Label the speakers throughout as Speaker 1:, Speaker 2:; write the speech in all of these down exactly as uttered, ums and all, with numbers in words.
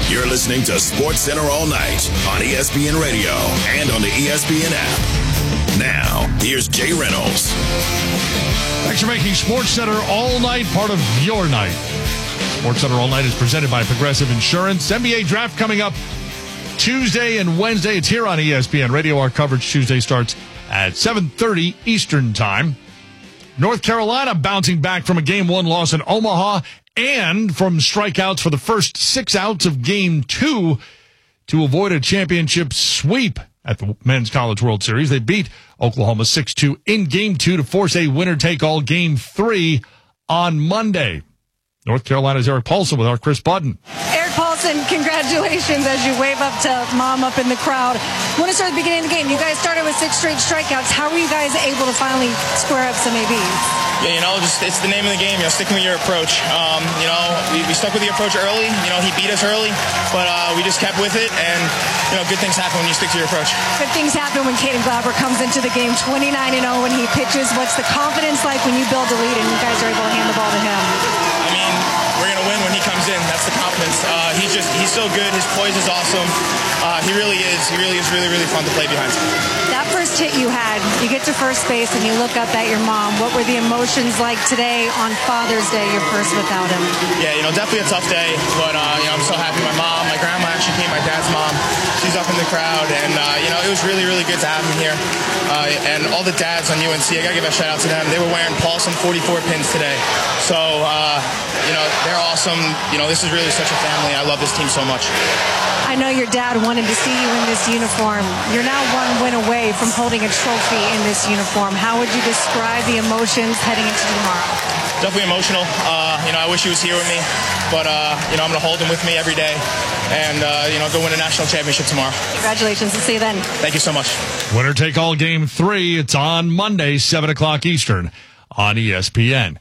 Speaker 1: You're listening to SportsCenter all night on E S P N Radio and on the E S P N app. Now, here's Jay Reynolds.
Speaker 2: Thanks for making SportsCenter all night part of your night. SportsCenter all night is presented by Progressive Insurance. N B A draft coming up Tuesday and Wednesday. It's here on E S P N Radio. Our coverage Tuesday starts at seven thirty Eastern Time. North Carolina bouncing back from a game one loss in Omaha and from strikeouts for the first six outs of game two to avoid a championship sweep at the Men's College World Series. They beat Oklahoma six two in game two to force a winner-take-all game three on Monday. North Carolina's Eric Paulson with our Chris Budden.
Speaker 3: Eric Paulson, congratulations as you wave up to mom up in the crowd. I want to start at the beginning of the game. You guys started with six straight strikeouts. How were you guys able to finally square up some A Bs?
Speaker 4: Yeah, you know, just it's the name of the game. You know, sticking with your approach. Um, you know, we, we stuck with the approach early. You know, he beat us early, but uh, we just kept with it. And you know, good things happen when you stick to your approach.
Speaker 3: Good things happen when Caden Glauber comes into the game, twenty-nine and oh when he pitches. What's the confidence like when you build a lead and you guys are able to hand the ball to him?
Speaker 4: I mean, we're gonna win when he comes in. That's the confidence. Uh, he's just he's so good. His poise is awesome. Uh, he really is. He really is really really fun to play behind.
Speaker 3: That first hit you had, you get to first base and you look up at your mom. What were the emotions like today on Father's Day, your first without him?
Speaker 4: Yeah, you know, definitely a tough day, but uh, you know, I'm so happy. My mom, my grandma actually came, my dad's mom. She's up in the crowd, and uh, you know, it was really really good to have him here. Uh, and all the dads on U N C, I gotta give a shout out to them. They were wearing Paulson forty-four pins today, so uh, you know, they're awesome. You know, this is really such a family. I love this team so much.
Speaker 3: I know your dad wanted to see you in this uniform. You're now one win away from holding a trophy in this uniform. How would you describe the emotions heading into tomorrow?
Speaker 4: Definitely emotional. Uh, you know, I wish he was here with me, but uh, you know, I'm going to hold him with me every day, and uh, you know, go win a national championship tomorrow.
Speaker 3: Congratulations. We'll see you then.
Speaker 4: Thank you so much.
Speaker 2: Winner take all game three. It's on Monday, seven o'clock Eastern on E S P N.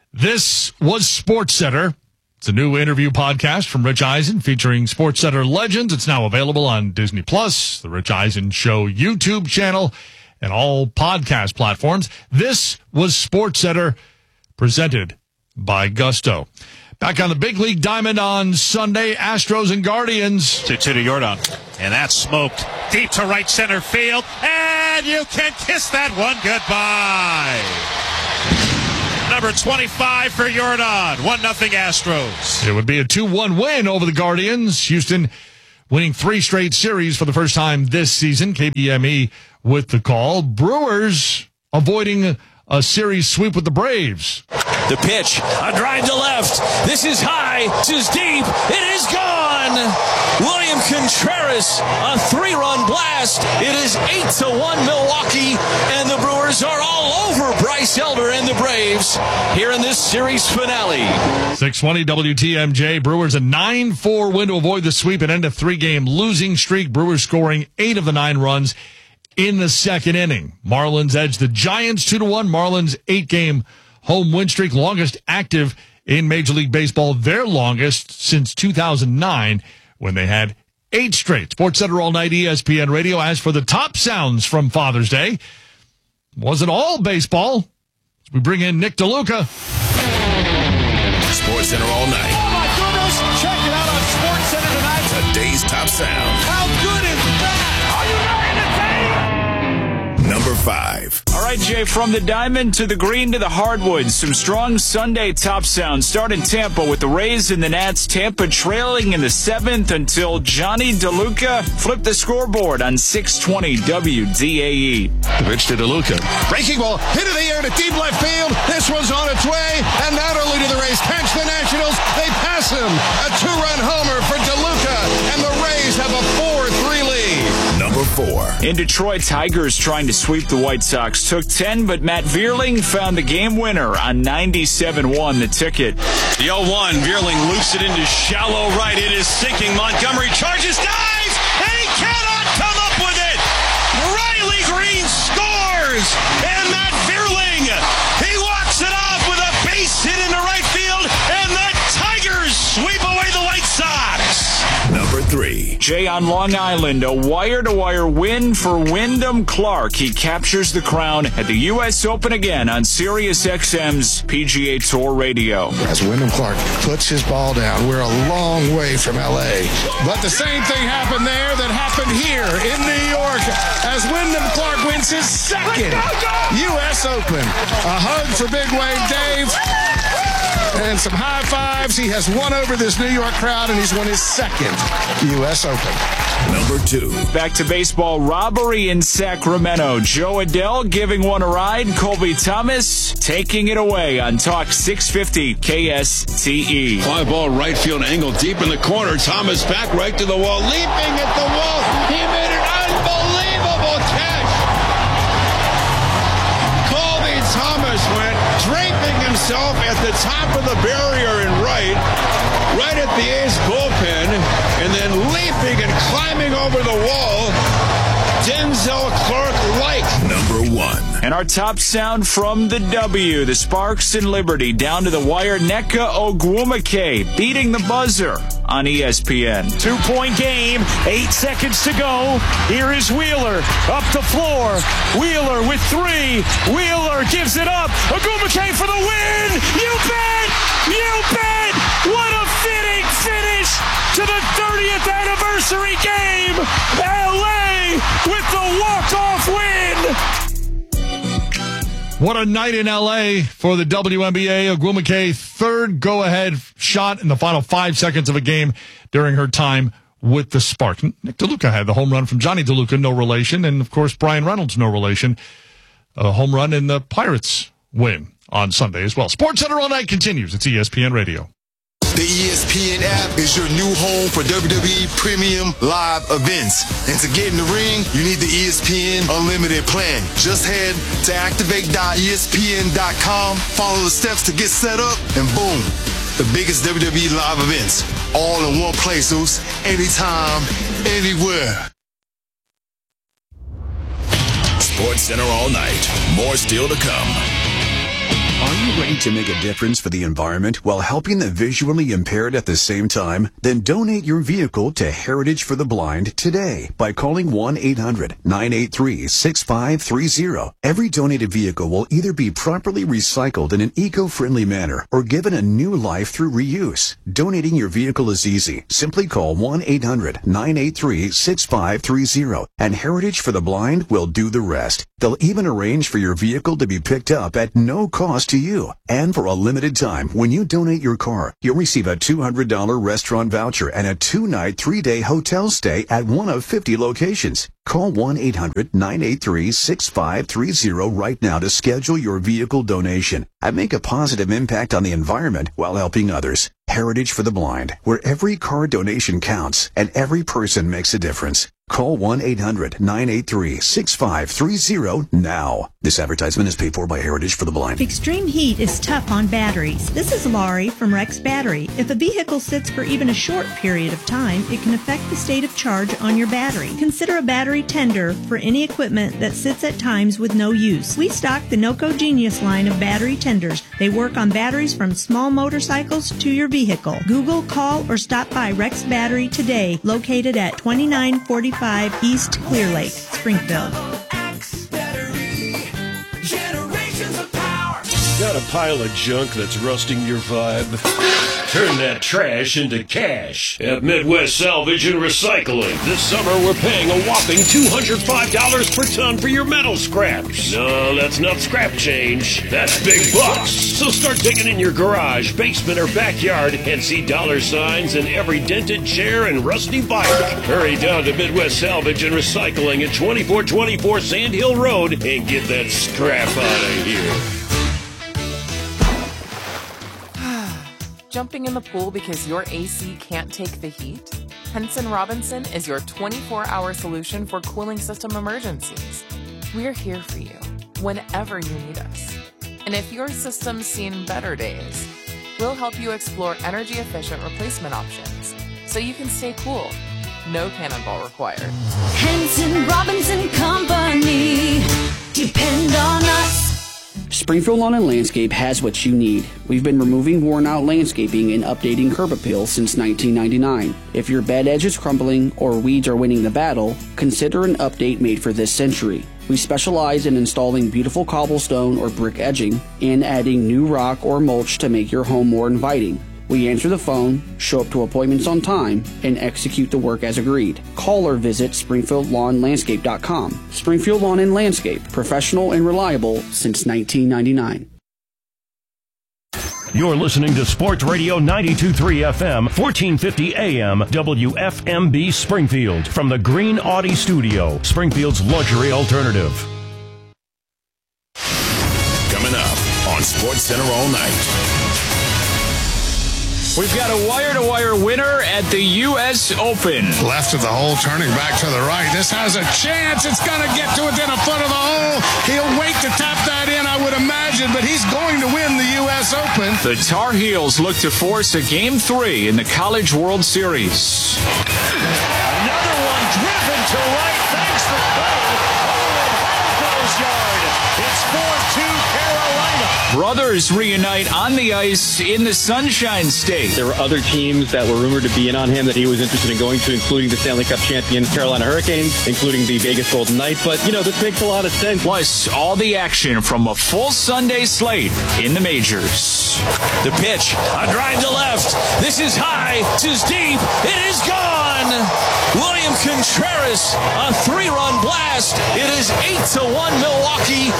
Speaker 2: This was SportsCenter. It's a new interview podcast from Rich Eisen featuring SportsCenter legends. It's now available on Disney Plus, the Rich Eisen Show YouTube channel, and all podcast platforms. This was SportsCenter, presented by Gusto. Back on the big league diamond on Sunday, Astros and Guardians.
Speaker 5: To, to Jordan. And that's smoked deep to right center field. And you can kiss that one goodbye. Number twenty-five for Jordan. one nothing Astros.
Speaker 2: It would be a two one win over the Guardians. Houston winning three straight series for the first time this season. K B M E with the call. Brewers avoiding a series sweep with the Braves.
Speaker 6: The pitch, a drive to left. This is high, this is deep, it is gone. William Contreras, a three-run blast. It is eight to one Milwaukee, and the Brewers are all over Bryce Elder and the Braves here in this series finale.
Speaker 2: six twenty W T M J. Brewers a nine four win to avoid the sweep and end a three-game losing streak. Brewers scoring eight of the nine runs in the second inning. Marlins edged the Giants two to one. Marlins eight-game home win streak, longest active in Major League Baseball, their longest since two thousand nine when they had eight straight. SportsCenter all night, E S P N Radio. As for the top sounds from Father's Day, wasn't all baseball. We bring in Nick DeLuca.
Speaker 1: SportsCenter all night.
Speaker 7: Oh my goodness! Check it out on SportsCenter tonight.
Speaker 1: Today's top sound.
Speaker 7: How good is that? Are you ready to take?
Speaker 1: Number five.
Speaker 8: All right, Jay, from the diamond to the green to the hardwoods, some strong Sunday top sounds. Start in Tampa with the Rays and the Nats. Tampa trailing in the seventh until Johnny DeLuca flipped the scoreboard on six twenty W D A E.
Speaker 9: The pitch to DeLuca. Breaking ball, hit in the air to deep left field. This one's on its way, and not only do the Rays catch the Nationals, they pass him. A two-run homer for DeLuca, and the Rays have a four three lead.
Speaker 1: Number four.
Speaker 8: In Detroit, Tigers trying to sweep the White Sox. Took ten, but Matt Vierling found the game winner on ninety-seven one, the ticket.
Speaker 6: The oh one, Vierling loops it into shallow right. It is sinking. Montgomery charges, dives, and he cannot come up with it. Riley Green scores, and Matt Vierling, he walks it off with a base hit into right field, and the Tigers sweep away the White Sox.
Speaker 1: Number three.
Speaker 8: Jay on Long Island, a wire-to-wire win for Wyndham Clark. He captures the crown at the U S Open again on Sirius X M's P G A Tour Radio.
Speaker 9: As Wyndham Clark puts his ball down, we're a long way from L A. But the same thing happened there that happened here in New York as Wyndham Clark wins his second U S Open. A hug for Big Wave Dave and some high fives. He has won over this New York crowd, and he's won his second U S Open.
Speaker 1: Number two.
Speaker 8: Back to baseball robbery in Sacramento. Joe Adele giving one a ride. Colby Thomas taking it away on Talk six fifty K S T E.
Speaker 10: Fly ball right field angle deep in the corner. Thomas back right to the wall. Leaping at the wall. He made an unbelievable catch. Colby Thomas went draping himself at the top of the barrier in right, right at the A's bullpen, and then leaping and climbing over the wall. Denzel Clark-like.
Speaker 1: Number one.
Speaker 8: And our top sound from the W, the Sparks and Liberty, down to the wire. Nneka Ogwumike beating the buzzer on E S P N.
Speaker 6: Two-point game, eight seconds to go. Here is Wheeler, up the floor. Wheeler with three. Wheeler gives it up. Ogwumike for the win. You bet! You bet! What a fitting finish to the thirtieth anniversary game. L A with the walk-off win.
Speaker 2: What a night in L A for the W N B A. Ogwumike, third go-ahead shot in the final five seconds of a game during her time with the Sparks. Nick DeLuca had the home run from Johnny DeLuca, no relation. And, of course, Brian Reynolds, no relation. A home run in the Pirates win on Sunday as well. SportsCenter All Night continues. It's E S P N Radio.
Speaker 11: The E S P N app is your new home for W W E Premium Live events. And to get in the ring, you need the E S P N Unlimited plan. Just head to activate dot E S P N dot com, follow the steps to get set up, and boom, the biggest W W E live events, all in one place, anytime, anywhere.
Speaker 1: SportsCenter All Night. More still to come.
Speaker 12: Are you ready to make a difference for the environment while helping the visually impaired at the same time? Then donate your vehicle to Heritage for the Blind today by calling one eight hundred nine eight three six five three zero. Every donated vehicle will either be properly recycled in an eco-friendly manner or given a new life through reuse. Donating your vehicle is easy. Simply call one eight hundred nine eight three six five three zero and Heritage for the Blind will do the rest. They'll even arrange for your vehicle to be picked up at no cost to you. And for a limited time, when you donate your car, you'll receive a two hundred dollars restaurant voucher and a two-night, three-day hotel stay at one of fifty locations. Call one eight hundred nine eight three six five three zero right now to schedule your vehicle donation and make a positive impact on the environment while helping others. Heritage for the Blind, where every car donation counts and every person makes a difference. Call one eight hundred nine eight three six five three zero now. This advertisement is paid for by Heritage for the Blind.
Speaker 13: Extreme heat is tough on batteries. This is Laurie from Rex Battery. If a vehicle sits for even a short period of time, it can affect the state of charge on your battery. Consider a battery tender for any equipment that sits at times with no use. We stock the NOCO Genius line of battery tenders. They work on batteries from small motorcycles to your vehicle. Google, call, or stop by Rex Battery today, located at twenty-nine forty-five East Clear Lake, Springfield.
Speaker 14: Got a pile of junk that's rusting your vibe? Turn that trash into cash at Midwest Salvage and Recycling. This summer, we're paying a whopping two hundred five dollars per ton for your metal scraps. No, that's not scrap change. That's big bucks. So start digging in your garage, basement, or backyard and see dollar signs in every dented chair and rusty bike. Hurry down to Midwest Salvage and Recycling at twenty-four twenty-four Sand Hill Road and get that scrap out of here.
Speaker 15: Jumping in the pool because your A C can't take the heat? Henson Robinson is your twenty-four hour solution for cooling system emergencies. We're here for you whenever you need us. And if your system's seen better days, we'll help you explore energy-efficient replacement options so you can stay cool. No cannonball required.
Speaker 16: Henson Robinson Company. Depend on us. Springfield Lawn and Landscape has what you need. We've been removing worn-out landscaping and updating curb appeal since nineteen ninety-nine. If your bed edge is crumbling or weeds are winning the battle, consider an update made for this century. We specialize in installing beautiful cobblestone or brick edging and adding new rock or mulch to make your home more inviting. We answer the phone, show up to appointments on time, and execute the work as agreed. Call or visit Springfield Lawn Landscape dot com. Springfield Lawn and Landscape, professional and reliable since nineteen ninety-nine.
Speaker 14: You're listening to Sports Radio ninety-two point three F M, fourteen fifty A M, W F M B Springfield, from the Green Audi Studio, Springfield's luxury alternative.
Speaker 1: Coming up on Sports Center all night.
Speaker 8: We've got a wire-to-wire winner at the U S Open.
Speaker 9: Left of the hole, turning back to the right. This has a chance. It's going to get to within a foot of the hole. He'll wait to tap that in, I would imagine, but he's going to win the U S Open.
Speaker 8: The Tar Heels look to force a game three in the College World Series.
Speaker 6: Another one driven to right. Thanks for Cole. Oh, Hargrow's yard. It's four two Carolina.
Speaker 8: Brothers reunite on the ice in the Sunshine State.
Speaker 17: There were other teams that were rumored to be in on him that he was interested in going to, including the Stanley Cup champion Carolina Hurricanes, including the Vegas Golden Knights. But, you know, this makes a lot of sense.
Speaker 8: Plus, all the action from a full Sunday slate in the majors.
Speaker 6: The pitch, a drive to left. This is high, this is deep, it is gone. William Contreras, a three-run blast. It is eight to one Milwaukee.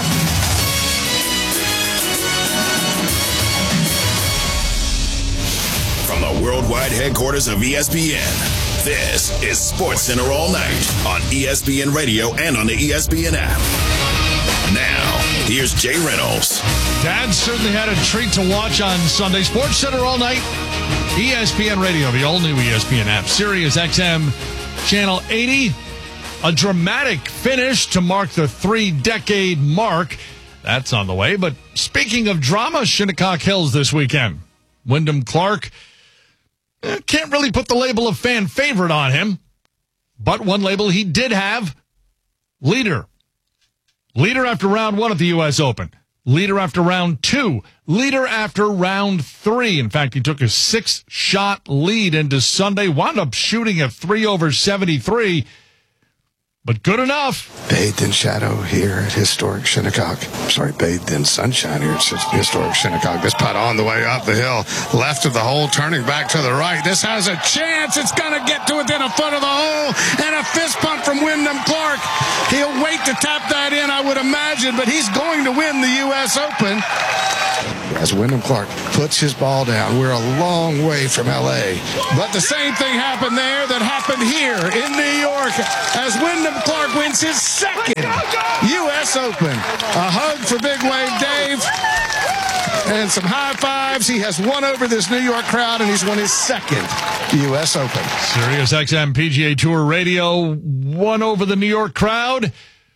Speaker 1: From the worldwide headquarters of E S P N, this is Sports Center all night on E S P N Radio and on the E S P N app. Now, here's Jay Reynolds.
Speaker 2: Dad certainly had a treat to watch on Sunday. Sports Center all night, E S P N Radio, the all-new E S P N app, Sirius X M, Channel eighty. A dramatic finish to mark the three-decade mark. That's on the way. But speaking of drama, Shinnecock Hills this weekend. Wyndham Clark eh, can't really put the label of fan favorite on him, but one label he did have, leader. Leader after round one at the U S Open. Leader after round two. Leader after round three. In fact, he took a six-shot lead into Sunday, wound up shooting a three over seventy-three. But good enough.
Speaker 18: Bathed in shadow here at historic Shinnecock. Sorry, bathed in sunshine here at historic Shinnecock. This putt on the way up the hill. Left of the hole, turning back to the right. This has a chance. It's going to get to within a foot of the hole. And a fist pump from Wyndham Clark. He'll wait to tap that in, I would imagine, but he's going to win the U S Open. As Wyndham Clark puts his ball down, we're a long way from L A. But the same thing happened there that happened here in New York as Wyndham Clark wins his second U S Open. A hug for Big Wave Dave and some high fives. He has won over this New York crowd, and he's won his second U S Open.
Speaker 2: Sirius X M P G A Tour Radio won over the New York crowd.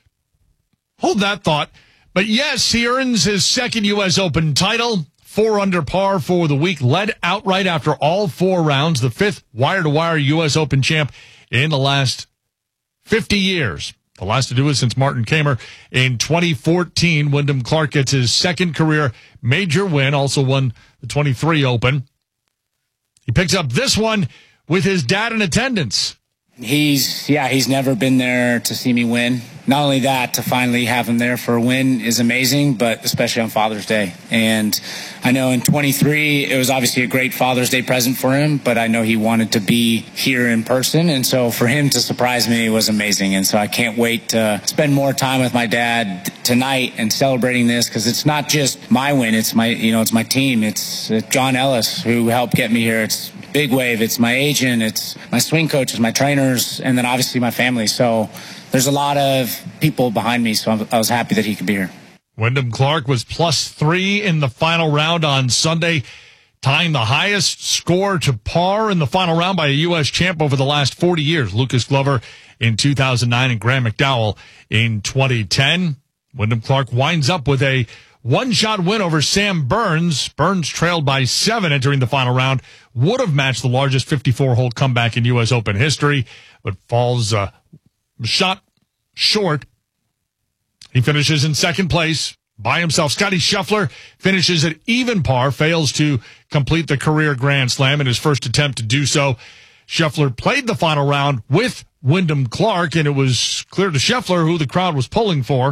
Speaker 2: Hold that thought. But yes, he earns his second U S Open title. Four under par for the week. Led outright after all four rounds. The fifth wire-to-wire U S Open champ in the last fifty years. The last to do it since Martin Kamer in twenty fourteen. Wyndham Clark gets his second career major win. Also won the twenty-three Open. He picks up this one with his dad in attendance.
Speaker 19: He's, yeah, he's never been there to see me win. Not only that, to finally have him there for a win is amazing, but especially on Father's Day. And I know in twenty-three, it was obviously a great Father's Day present for him, but I know he wanted to be here in person. And so for him to surprise me was amazing. And so I can't wait to spend more time with my dad tonight and celebrating this, because it's not just my win. It's my, you know, it's my team. It's John Ellis who helped get me here. It's Big Wave, it's my agent, it's my swing coaches, my trainers, and then obviously my family. So there's a lot of people behind me, so I was happy that he could be here.
Speaker 2: Wyndham Clark was plus three in the final round on Sunday, tying the highest score to par in the final round by a U S champ over the last forty years. Lucas Glover in two thousand nine and Graham McDowell in twenty ten. Wyndham Clark winds up with a one-shot win over Sam Burns. Burns trailed by seven entering the final round. Would have matched the largest fifty-four hole comeback in U S Open history, but falls uh, shot short. He finishes in second place. by himself. Scotty Scheffler finishes at even par, fails to complete the career Grand Slam in his first attempt to do so. Scheffler played the final round with Wyndham Clark, and it was clear to Scheffler who the crowd was pulling for.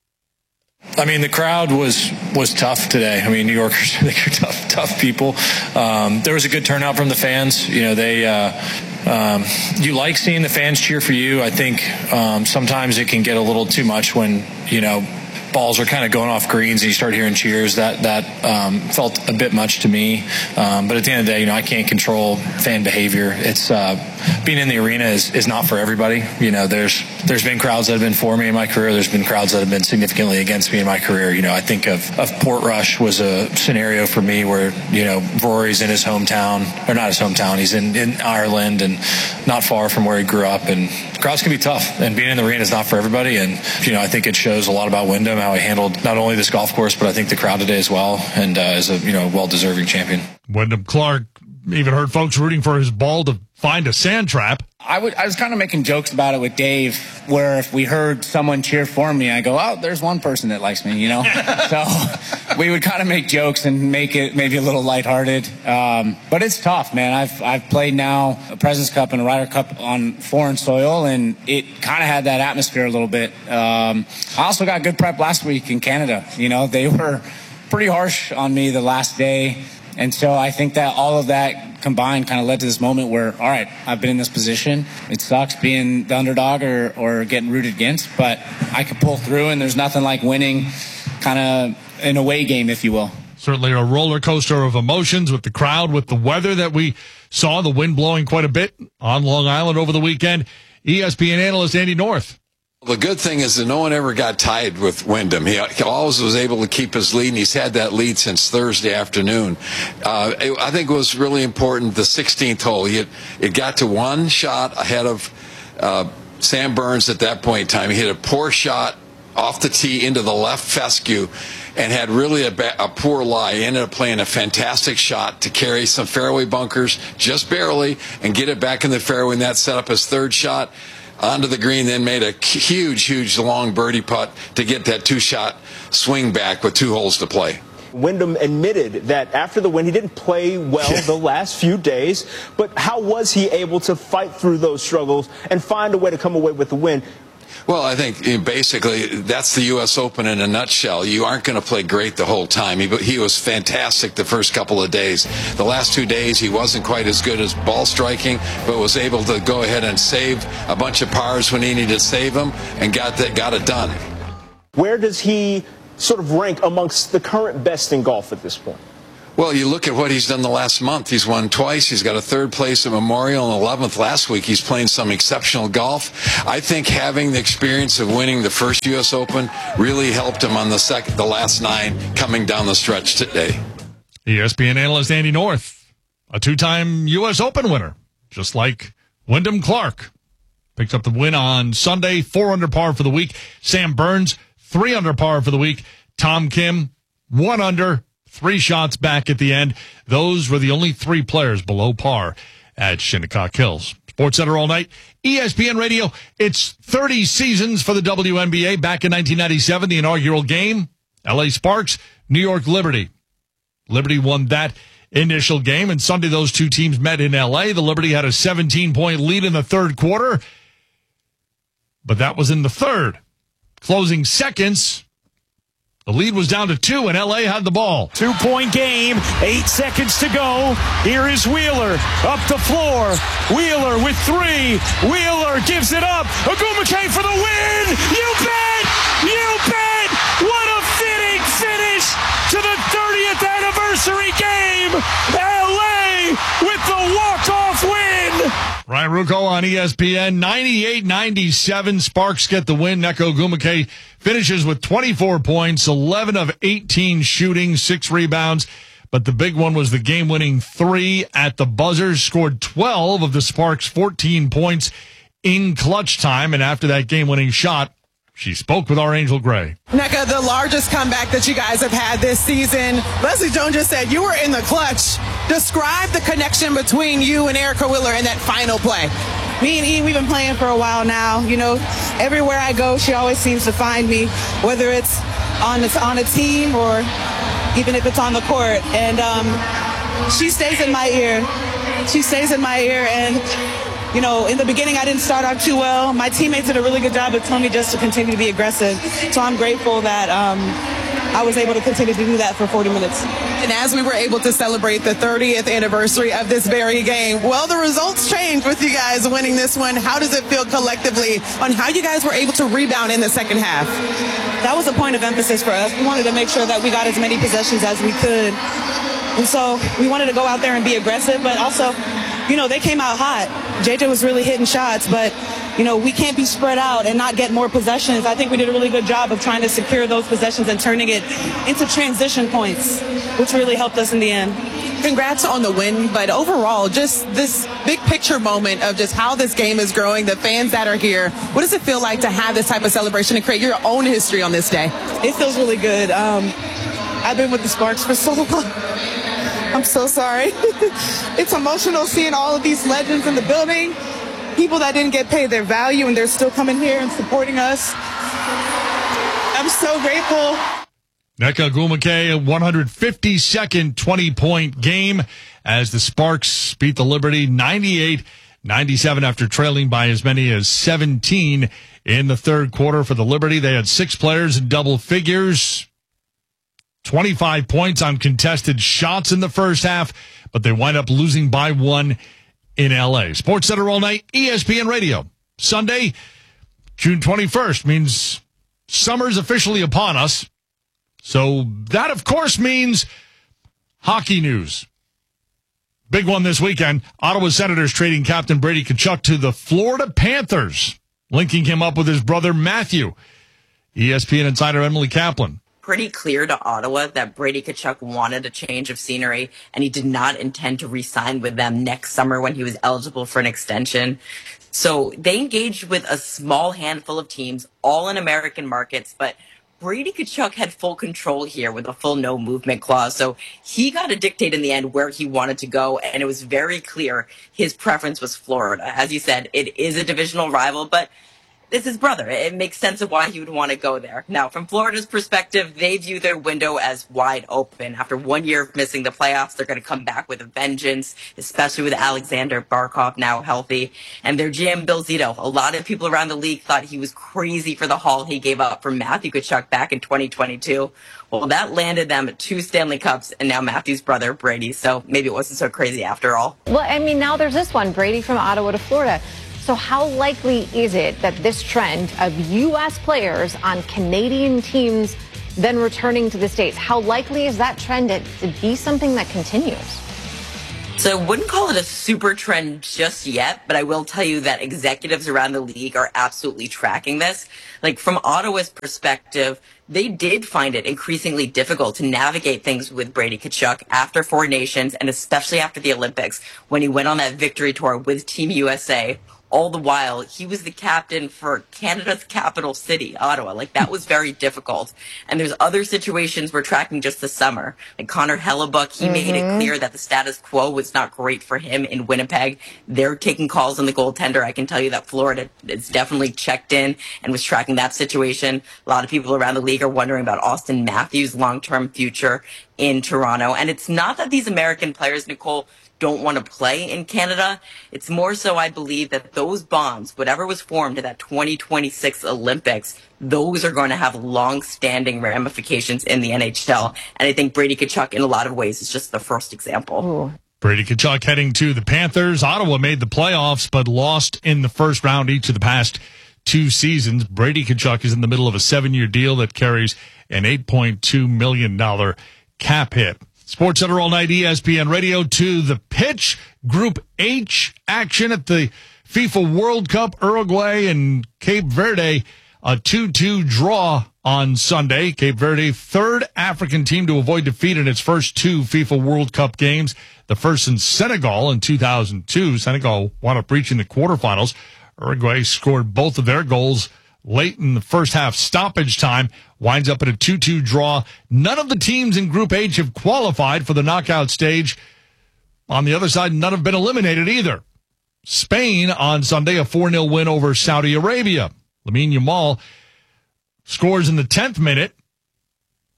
Speaker 20: I mean, the crowd was was tough today. I mean, New Yorkers, they're tough, tough people. Um, there was a good turnout from the fans. You know, they uh, um, you like seeing the fans cheer for you. I think um, sometimes it can get a little too much when, you know, balls are kind of going off greens and you start hearing cheers. That that um, felt a bit much to me. Um, but at the end of the day, you know, I can't control fan behavior. It's uh, being in the arena is, is not for everybody. You know, there's there's been crowds that have been for me in my career. There's been crowds that have been significantly against me in my career. You know, I think of, of Portrush was a scenario for me where, you know, Rory's in his hometown, or not his hometown. He's in, in Ireland and not far from where he grew up. And crowds can be tough. And being in the arena is not for everybody. And, you know, I think it shows a lot about Wyndham, how he handled not only this golf course, but I think the crowd today as well, and uh, is a, you know, well-deserving champion.
Speaker 2: Wyndham Clark even heard folks rooting for his ball to find a sand trap.
Speaker 19: I, would, I was kind of making jokes about it with Dave, where if we heard someone cheer for me, I go, oh, there's one person that likes me, you know? So we would kind of make jokes and make it maybe a little lighthearted. Um, but it's tough, man. I've I've played now a President's Cup and a Ryder Cup on foreign soil, and it kind of had that atmosphere a little bit. Um, I also got good prep last week in Canada. You know, they were pretty harsh on me the last day. And so I think that all of that combined kind of led to this moment where, all right, I've been in this position. It sucks being the underdog or, or getting rooted against, but I could pull through, and there's nothing like winning kind of an away game, if you will.
Speaker 2: Certainly a roller coaster of emotions with the crowd, with the weather that we saw, the wind blowing quite a bit on Long Island over the weekend. E S P N analyst Andy North.
Speaker 21: The good thing is that no one ever got tied with Wyndham. He always was able to keep his lead, and he's had that lead since Thursday afternoon. Uh, I think it was really important, the sixteenth hole. He had, it got to one shot ahead of uh, Sam Burns at that point in time. He hit a poor shot off the tee into the left fescue and had really a, ba- a poor lie. He ended up playing a fantastic shot to carry some fairway bunkers, just barely, and get it back in the fairway, and that set up his third shot onto the green, then made a huge, huge long birdie putt to get that two-shot swing back with two holes to play.
Speaker 22: Wyndham admitted that after the win, he didn't play well the last few days, but how was he able to fight through those struggles and find a way to come away with the win?
Speaker 21: Well, I think basically that's the U S Open in a nutshell. You aren't going to play great the whole time. He, he was fantastic the first couple of days. The last two days he wasn't quite as good as ball striking, but was able to go ahead and save a bunch of pars when he needed to save them and got that, got it done.
Speaker 22: Where does he sort of rank amongst the current best in golf at this point?
Speaker 21: Well, you look at what he's done the last month. He's won twice. He's got a third place at Memorial and eleventh last week. He's playing some exceptional golf. I think having the experience of winning the first U S Open really helped him on the second, the last nine coming down the stretch today.
Speaker 2: E S P N analyst Andy North, a two-time U S Open winner, just like Wyndham Clark. Picked up the win on Sunday, four under par for the week. Sam Burns, three under par for the week. Tom Kim, one under. Three shots back at the end. Those were the only three players below par at Shinnecock Hills. Sports Center all night. E S P N Radio. It's thirty seasons for the W N B A. Back in nineteen ninety-seven, the inaugural game, L A Sparks, New York Liberty. Liberty won that initial game, and Sunday those two teams met in L A. The Liberty had a seventeen-point lead in the third quarter, but that was in the third. Closing seconds, the lead was down to two, and L A had the ball.
Speaker 6: Two-point game, eight seconds to go. Here is Wheeler, up the floor. Wheeler with three. Wheeler gives it up. Agumake for the win. You bet! You bet! What a fitting finish to the thirtieth anniversary game. L A with the walk-off win.
Speaker 2: Ryan Ruocco on E S P N. ninety-eight ninety-seven. Sparks get the win. Neko Agumake finishes with twenty-four points, eleven of eighteen shooting, six rebounds. But the big one was the game-winning three at the buzzer. Scored twelve of the Sparks' fourteen points in clutch time. And after that game-winning shot, she spoke with our Angel Gray.
Speaker 23: Nneka, the largest comeback that you guys have had this season. Leslie Jones just said you were in the clutch. Describe the connection between you and Erica Wheeler in that final play.
Speaker 24: Me and E, we've been playing for a while now. You know, everywhere I go, she always seems to find me, whether it's
Speaker 23: on the, on a team or even if it's on the court. And um, she stays in my ear. She stays in my ear. And, you know, in the beginning, I didn't start off too well. My teammates did a really good job of telling me just to continue to be aggressive. So I'm grateful that um, I was able to continue to do that for forty minutes. And as we were able to celebrate the thirtieth anniversary of this very game, well, the results changed with you guys winning this one. How does it feel collectively on how you guys were able to rebound in the second half? That was a point of emphasis for us. We wanted to make sure that we got as many possessions as we could. And so we wanted to go out there and be aggressive, but also, you know, they came out hot. J J was really hitting shots, but, you know, we can't be spread out and not get more possessions. I think we did a really good job of trying to secure those possessions and turning it into transition points, which really helped us in the end. Congrats on the win, but overall, just this big picture moment of just how this game is growing, the fans that are here. What does it feel like to have this type of celebration and create your own history on this day? It feels really good. Um, I've been with the Sparks for so long. I'm so sorry. It's emotional seeing all of these legends in the building, people that didn't get paid their value, and they're still coming here and supporting us. I'm so grateful.
Speaker 2: Nneka Ogwumike, a one hundred fifty-second twenty-point game as the Sparks beat the Liberty ninety-eight ninety-seven after trailing by as many as seventeen in the third quarter for the Liberty. They had six players in double figures, twenty-five points on contested shots in the first half, but they wind up losing by one in L A. Sports Center all night, E S P N Radio. Sunday, June twenty-first, means summer's officially upon us. So that, of course, means hockey news. Big one this weekend. Ottawa Senators trading captain Brady Tkachuk to the Florida Panthers, linking him up with his brother Matthew. E S P N insider Emily Kaplan.
Speaker 3: Pretty clear to Ottawa that Brady Tkachuk wanted a change of scenery, and he did not intend to re-sign with them next summer when he was eligible for an extension. So they engaged with a small handful of teams, all in American markets, but Brady Tkachuk had full control here with a full no movement clause. So he got to dictate in the end where he wanted to go. And it was very clear his preference was Florida. As you said, it is a divisional rival, but it's his brother. It makes sense of why he would want to go there. Now, from Florida's perspective, they view their window as wide open. After one year of missing the playoffs, they're going to come back with a vengeance, especially with Alexander Barkov now healthy. And their G M, Bill Zito, a lot of people around the league thought he was crazy for the haul he gave up for Matthew Tkachuk back in twenty twenty-two. Well, that landed them two Stanley Cups and now Matthew's brother, Brady. So maybe it wasn't so crazy after all.
Speaker 4: Well, I mean, now there's this one, Brady from Ottawa to Florida. So how likely is it that this trend of U S players on Canadian teams then returning to the States, how likely is that trend to, to be something that continues?
Speaker 3: So I wouldn't call it a super trend just yet, but I will tell you that executives around the league are absolutely tracking this. Like, from Ottawa's perspective, they did find it increasingly difficult to navigate things with Brady Tkachuk after Four Nations, and especially after the Olympics, when he went on that victory tour with Team U S A. All the while, he was the captain for Canada's capital city, Ottawa. Like, that was very difficult. And there's other situations we're tracking just this summer. Like Connor Hellebuck, he mm-hmm. made it clear that the status quo was not great for him in Winnipeg. They're taking calls on the goaltender. I can tell you that Florida is definitely checked in and was tracking that situation. A lot of people around the league are wondering about Austin Matthews' long-term future in Toronto. And it's not that these American players, Nicole, don't want to play in Canada. It's more so, I believe, that those bonds, whatever was formed in that twenty twenty-six Olympics, those are going to have long-standing ramifications in the N H L. And I think Brady Tkachuk, in a lot of ways, is just the first example.
Speaker 4: Ooh.
Speaker 2: Brady Tkachuk heading to the Panthers. Ottawa made the playoffs, but lost in the first round each of the past two seasons. Brady Tkachuk is in the middle of a seven-year deal that carries an eight point two million dollars cap hit. Sports Center all night, E S P N Radio to the pitch. Group H action at the FIFA World Cup. Uruguay and Cape Verde, a two two draw on Sunday. Cape Verde, third African team to avoid defeat in its first two FIFA World Cup games. The first in Senegal in two thousand two. Senegal wound up reaching the quarterfinals. Uruguay scored both of their goals late in the first half stoppage time, winds up at a two two draw. None of the teams in Group H have qualified for the knockout stage. On the other side, none have been eliminated either. Spain on Sunday, a four nil win over Saudi Arabia. Lamine Yamal scores in the tenth minute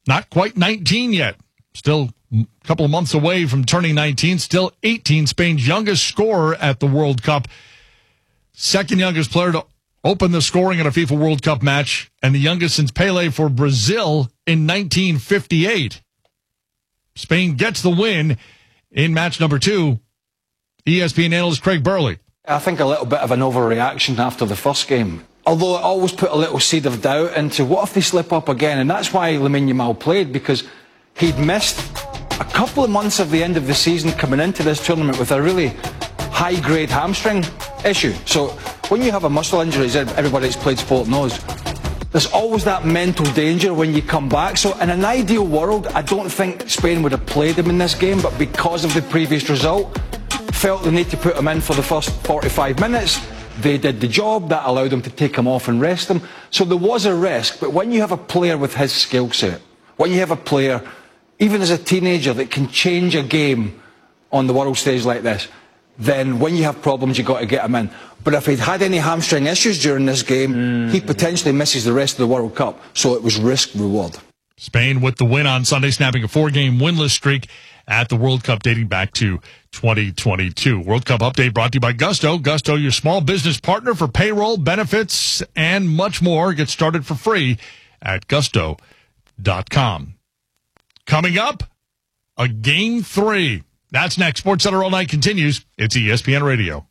Speaker 2: Not quite nineteen yet. Still a couple of months away from turning nineteen. Still eighteen. Spain's youngest scorer at the World Cup. Second youngest player to open the scoring at a FIFA World Cup match. And the youngest since Pele for Brazil in nineteen fifty-eight. Spain gets the win in match number two. E S P N analyst Craig Burley.
Speaker 5: I think a little bit of an overreaction after the first game. Although it always put a little seed of doubt into what if they slip up again, and that's why Lamine Yamal played, because he'd missed a couple of months of the end of the season coming into this tournament with a really high-grade hamstring issue. So when you have a muscle injury, as everybody that's played sport knows, there's always that mental danger when you come back. So in an ideal world, I don't think Spain would have played him in this game, but because of the previous result, felt the need to put him in for the first forty-five minutes. They did the job. That allowed them to take him off and rest him. So there was a risk. But when you have a player with his skill set, when you have a player, even as a teenager, that can change a game on the world stage like this, then when you have problems, you've got to get him in. But if he'd had any hamstring issues during this game, mm. he potentially misses the rest of the World Cup. So it was risk-reward.
Speaker 2: Spain with the win on Sunday, snapping a four-game winless streak at the World Cup dating back to twenty twenty-two. World Cup update brought to you by Gusto. Gusto, your small business partner for payroll, benefits, and much more. Get started for free at gusto dot com. Coming up, a game three. That's next. SportsCenter All Night continues. It's E S P N Radio.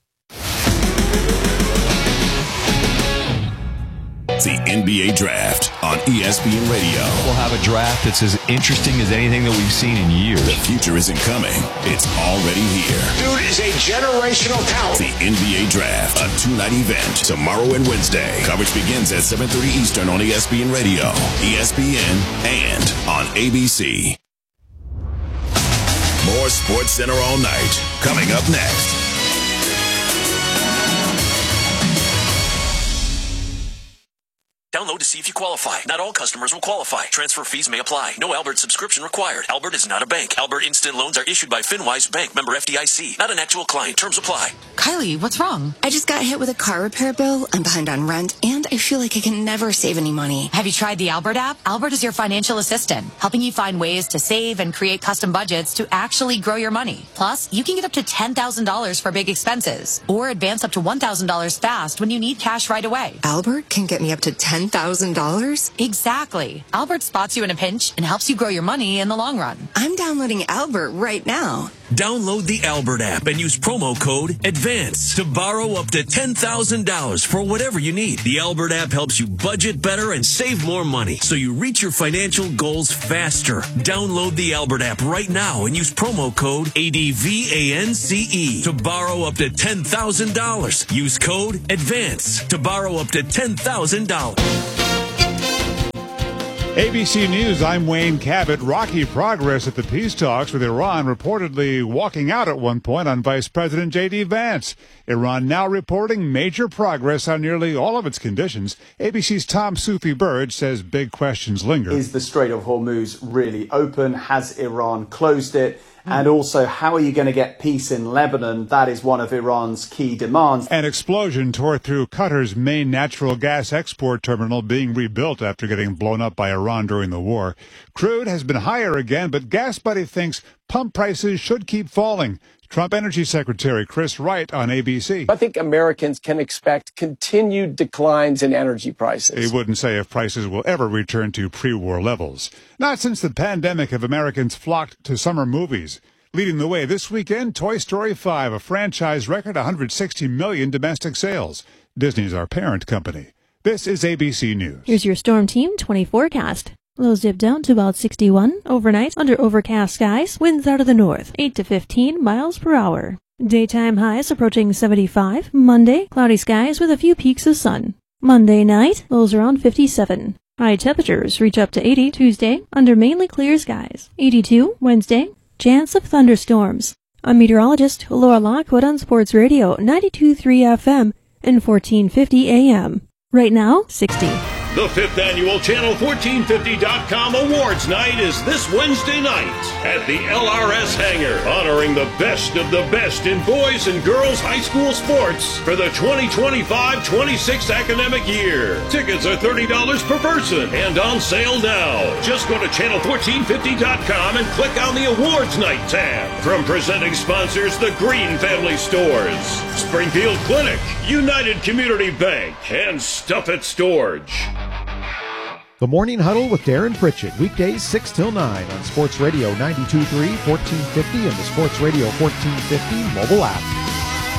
Speaker 1: The N B A Draft on E S P N Radio.
Speaker 7: We'll have a draft that's as interesting as anything that we've seen in years.
Speaker 1: The future isn't coming. It's already here.
Speaker 10: Dude is a generational talent.
Speaker 1: The N B A Draft, a two-night event, tomorrow and Wednesday. Coverage begins at seven thirty Eastern on E S P N Radio, E S P N, and on A B C. More SportsCenter All Night coming up next.
Speaker 24: Download to see if you qualify. Not all customers will qualify. Transfer fees may apply. No Albert subscription required. Albert is not a bank. Albert Instant Loans are issued by FinWise Bank, member F D I C. Not an actual client. Terms apply.
Speaker 25: Kylie, what's wrong? I just got hit with a car repair bill. I'm behind on rent, and I feel like I can never save any money.
Speaker 26: Have you tried the Albert app? Albert is your financial assistant, helping you find ways to save and create custom budgets to actually grow your money. Plus, you can get up to ten thousand dollars for big expenses, or advance up to one thousand dollars fast when you need cash right away.
Speaker 25: Albert can get me up to ten thousand dollars?
Speaker 26: Exactly. Albert spots you in a pinch and helps you grow your money in the long run.
Speaker 25: I'm downloading Albert right now.
Speaker 24: Download the Albert app and use promo code ADVANCE to borrow up to ten thousand dollars for whatever you need. The Albert app helps you budget better and save more money so you reach your financial goals faster. Download the Albert app right now and use promo code ADVANCE to borrow up to ten thousand dollars. Use code ADVANCE to borrow up to ten thousand dollars.
Speaker 27: A B C News, I'm Wayne Cabot. Rocky progress at the peace talks, with Iran reportedly walking out at one point on Vice President J D. Vance. Iran now reporting major progress on nearly all of its conditions. A B C's Tom Sufi Burge says big questions linger.
Speaker 28: Is the Strait of Hormuz really open? Has Iran closed it? And also, how are you going to get peace in Lebanon? That is one of Iran's key demands.
Speaker 27: An explosion tore through Qatar's main natural gas export terminal, being rebuilt after getting blown up by Iran during the war. Crude has been higher again, but Gas Buddy thinks pump prices should keep falling. Trump Energy Secretary Chris Wright on A B C.
Speaker 29: I think Americans can expect continued declines in energy prices.
Speaker 27: He wouldn't say if prices will ever return to pre-war levels. Not since the pandemic have Americans flocked to summer movies. Leading the way this weekend, Toy Story five, a franchise record one hundred sixty million domestic sales. Disney's our parent company. This is A B C News.
Speaker 30: Here's your Storm Team twenty forecast. Lows dip down to about sixty-one. Overnight, under overcast skies, winds out of the north, eight to fifteen miles per hour. Daytime highs approaching seventy-five. Monday, cloudy skies with a few peaks of sun. Monday night, lows around fifty-seven. High temperatures reach up to eighty Tuesday, under mainly clear skies. eighty-two Wednesday. Chance of thunderstorms. I'm meteorologist Laura Lockwood on Sports Radio ninety-two point three F M and fourteen fifty A M. Right now, sixty.
Speaker 8: The fifth annual Channel fourteen fifty dot com Awards Night is this Wednesday night at the L R S Hangar, honoring the best of the best in boys and girls high school sports for the twenty twenty-five twenty-six academic year. Tickets are thirty dollars per person and on sale now. Just go to channel fourteen fifty dot com and click on the Awards Night tab. From presenting sponsors, the Green Family Stores, Springfield Clinic, United Community Bank, and Stuff It Storage.
Speaker 9: The Morning Huddle with Darren Pritchett, weekdays six till nine on Sports Radio ninety-two point three, fourteen fifty, and the Sports Radio fourteen fifty mobile app.